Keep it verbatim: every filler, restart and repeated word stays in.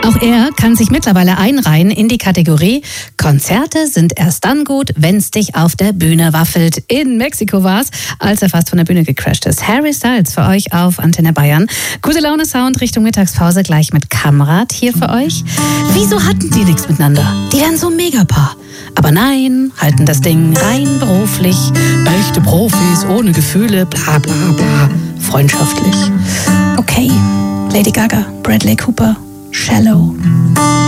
Auch er kann sich mittlerweile einreihen in die Kategorie Konzerte sind erst dann gut, wenn's dich auf der Bühne waffelt. In Mexiko war's, als er fast von der Bühne gecrasht ist. Harry Styles für euch auf Antenne Bayern. Gute Laune Sound Richtung Mittagspause gleich mit Kamrat hier für euch. Wieso hatten die nichts miteinander? Die wären so ein Megapaar. Aber nein, halten das Ding rein beruflich. Echte Profis, ohne Gefühle, bla bla bla. Freundschaftlich. Okay, Lady Gaga, Bradley Cooper, Shallow.